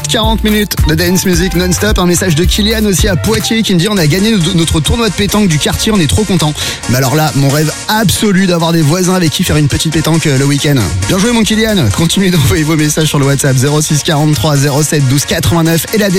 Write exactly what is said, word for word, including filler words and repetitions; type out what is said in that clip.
quarante minutes de dance music non-stop. Un message de Kylian aussi à Poitiers qui me dit on a gagné notre tournoi de pétanque du quartier, on est trop content. Mais alors là, mon rêve absolu d'avoir des voisins avec qui faire une petite pétanque le week-end. Bien joué mon Kylian, continuez d'envoyer vos messages sur le WhatsApp zéro six quarante-trois zéro sept douze quatre-vingt-neuf et la